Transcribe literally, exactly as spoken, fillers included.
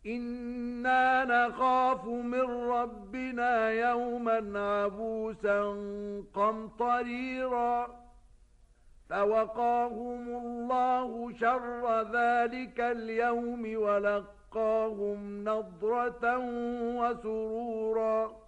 إنا نخاف من ربنا يوما عبوسا قمطريرا فوقاهم الله شر ذلك اليوم ولقاهم نضرة وسرورا